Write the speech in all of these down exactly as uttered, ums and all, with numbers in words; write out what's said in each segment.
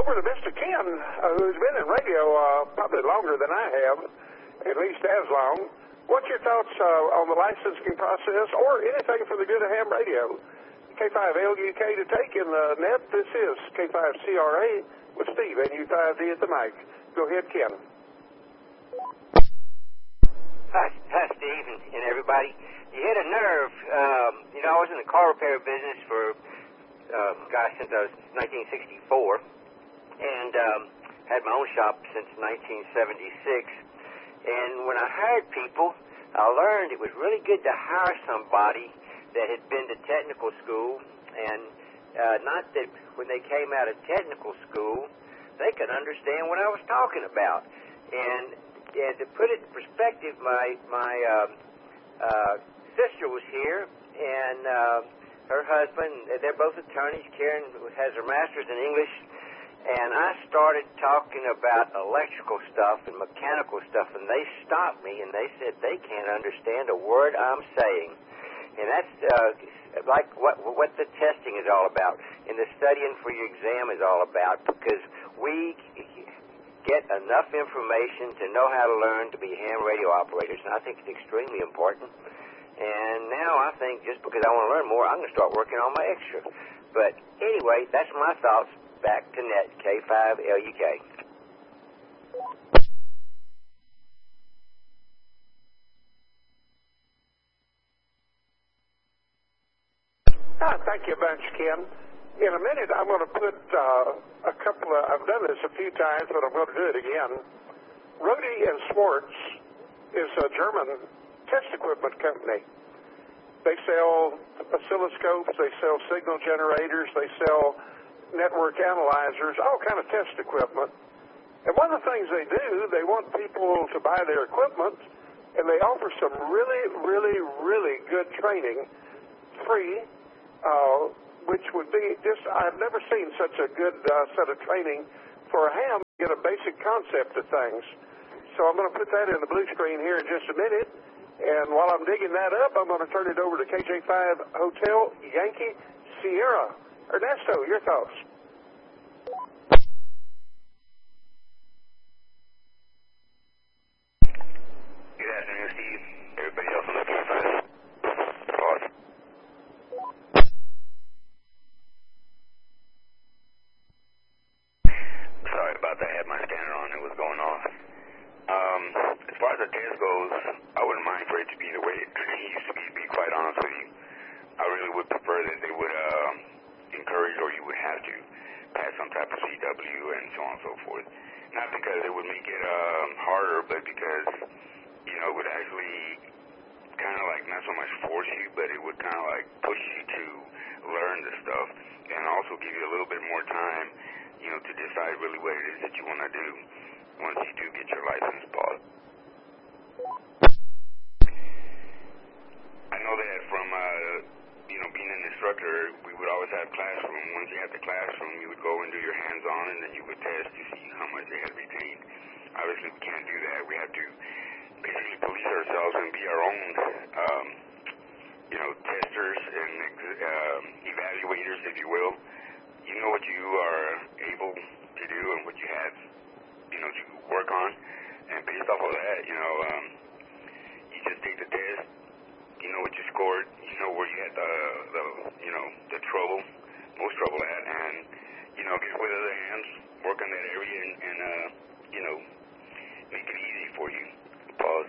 over to Mister Ken, uh, who's been in radio uh, probably longer than I have, at least as long. What's your thoughts uh, on the licensing process or anything for the good of ham radio? K five L U K to take in the net. This is K five C R A with Steve and U five D at the mic. Go ahead, Ken. Hi, hi Steve and, and everybody. You hit a nerve. Um, you know, I was in the car repair business for, uh, gosh, since I was nineteen sixty-four, and um, had my own shop since nineteen seventy-six. And when I hired people, I learned it was really good to hire somebody that had been to technical school, and uh, not that when they came out of technical school, they could understand what I was talking about. And, and to put it in perspective, my my uh, uh, sister was here, and uh, her husband, they're both attorneys. Karen has her master's in English. And I started talking about electrical stuff and mechanical stuff, and they stopped me, and they said they can't understand a word I'm saying. And that's uh, like what what the testing is all about, and the studying for your exam is all about, because we get enough information to know how to learn to be ham radio operators, and I think it's extremely important. And now I think just because I want to learn more, I'm going to start working on my extra. But anyway, that's my thoughts. Back to net, K five L U K. Ah, thank you a bunch, Ken. In a minute, I'm going to put uh, a couple of, I've done this a few times, but I'm going to do it again. Rode and Schwartz is a German test equipment company. They sell oscilloscopes, they sell signal generators, they sell network analyzers, all kind of test equipment. And one of the things they do, they want people to buy their equipment, and they offer some really, really, really good training, free, uh, which would be just, I've never seen such a good uh, set of training for a ham to get a basic concept of things. So I'm going to put that in the blue screen here in just a minute. And while I'm digging that up, I'm going to turn it over to K J five Hotel Yankee Sierra. Ernesto, your thoughts? Good afternoon, Steve. Everybody else on the K five. Pause. Sorry about that. I had my scanner on. It was going off. Um, as far as the test goes, I wouldn't mind for it to be the way it used to be, to be quite honest with you. I really would prefer that they would, uh, encourage, or you would have to pass some type of C W and so on and so forth. Not because it would make it um, harder, but because, you know, it would actually kind of like not so much force you, but it would kind of like push you to learn the stuff, and also give you a little bit more time, you know, to decide really what it is that you want to do once you do get your license. Pause. I know that from uh, you know, being an instructor, we would always have classroom. Once you had the classroom, you would go and do your hands-on, and then you would test to see how much they had retained. Obviously, we can't do that. We have to basically police ourselves and be our own, um, you know, testers and um, evaluators, if you will. You know what you are able to do and what you have, you know, to work on. And based off of that, you know, um, you just take the test. You know what you scored, you know where you had the, the you know, the trouble, most trouble at, and, you know, get with other hands, work on that area, and, and uh, you know, make it easy for you. Pause.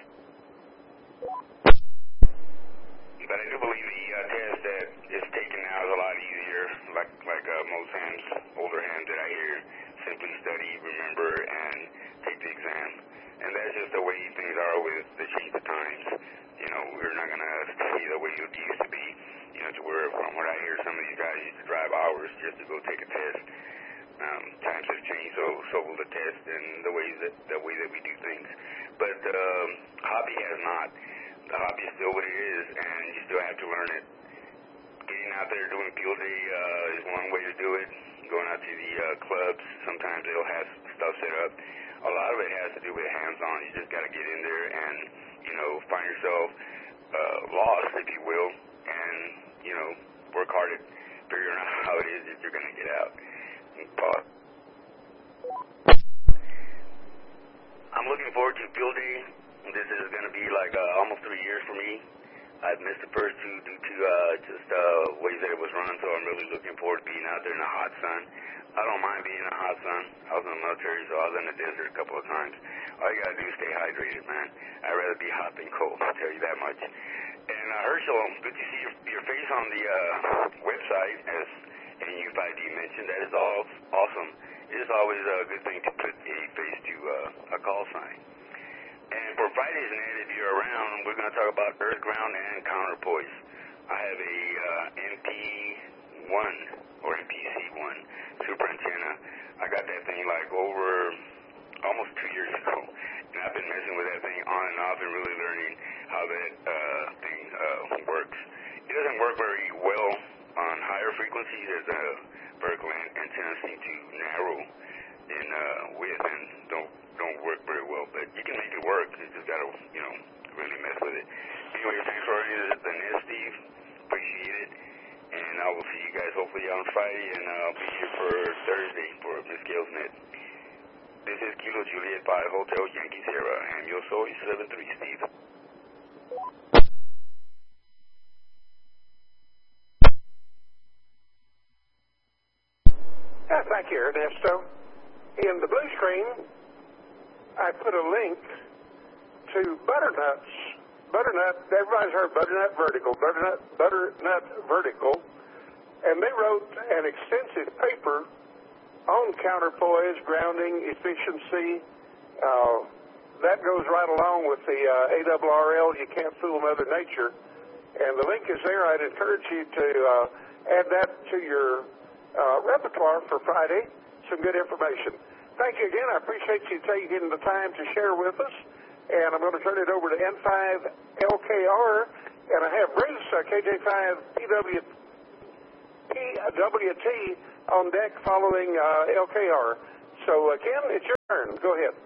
But I do believe the uh, test that is taken now is a lot easier, like, like uh, most hands, older hands that I hear, simply study, remember, and take the exam. And that's just the way things are with the change of times. You know, we're not going to stay the way it used to be, you know, to where, from what I hear, some of these guys used to drive hours just to go take a test. Um, times have changed, so so will the test and the ways that the way that we do things. But um, hobby has not. The hobby is still what it is, and you still have to learn it. Getting out there doing field day uh, is one way to do it. Going out to the uh, clubs, sometimes they'll have stuff set up. A lot of it has to do with hands-on. You just got to get in there and, you know, find yourself uh, lost, if you will, and, you know, work hard at figuring out how it is that you're going to get out. Pause. I'm looking forward to field day. This is going to be like uh, almost three years for me. I've missed the first two due to uh, just uh, ways that it was run, so I'm really looking forward to being out there in the hot sun. I don't mind being in the hot sun. I was in the military, so I was in the desert a couple of times. All you got to do is stay hydrated, man. I'd rather be hot than cold, I'll tell you that much. And uh, Herschel, good to see your, your face on the uh, website, as and U five D mentioned. That is all awesome. It is always a good thing to put a face to uh, a call sign. And for Friday's Net, if you're around, we're going to talk about earth, ground, and counterpoise. I have a uh, N P one or N P C one super antenna. I got that thing like over almost two years ago, and I've been messing with that thing on and off and really learning how that uh, thing uh, works. It doesn't work very well on higher frequencies, as the vertical antennas seem to narrow in uh, width and don't don't work very well, but you can make it work. You just got to, you know, really mess with it. Anyway, thanks for running the net, Steve. Appreciate it. And I will see you guys hopefully on Friday, and I'll be here for Thursday for Miss Gail's Net. This is Kilo Juliet five Hotel Yankee Sierra, and yo soy seven three, Steve. Yeah, thank you, Ernesto. In the blue screen, I put a link to Butternuts. Butternut, everybody's heard Butternut Vertical, Butternut, Butternut Vertical, and they wrote an extensive paper on counterpoise, grounding, efficiency. Uh, that goes right along with the uh, A R R L, You Can't Fool Mother Nature. And the link is there. I'd encourage you to uh, add that to your uh, repertoire for Friday. Some good information. Thank you again. I appreciate you taking the time to share with us. And I'm going to turn it over to N five L K R. And I have Bruce, uh, K J five P W T on deck following uh, L K R. So, uh, Ken, it's your turn. Go ahead.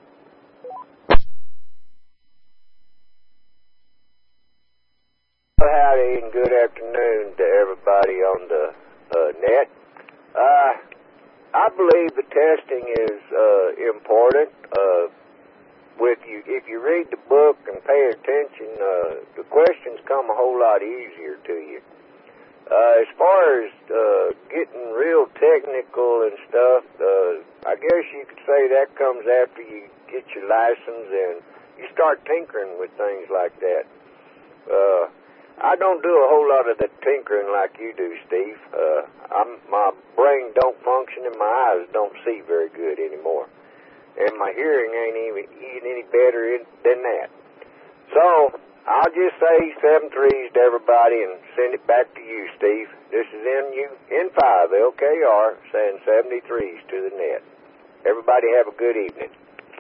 Howdy and good afternoon to everybody on the uh, net. Uh, I believe the testing is uh, important. Uh, with you, if you read the book and pay attention, uh, the questions come a whole lot easier to you. Uh, as far as uh, getting real technical and stuff, uh, I guess you could say that comes after you get your license and you start tinkering with things like that. Uh, I don't do a whole lot of the tinkering like you do, Steve. Uh, I'm, my brain don't function and my eyes don't see very good anymore. And my hearing ain't even, even any better in, than that. So, I'll just say seven threes to everybody and send it back to you, Steve. This is N five L K R saying seventy-threes to the net. Everybody have a good evening.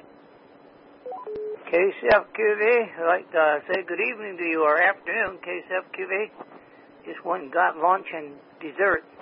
K C F Q V, I'd like to say good evening to you, or afternoon, K C F Q V. Just went and got lunch and dessert.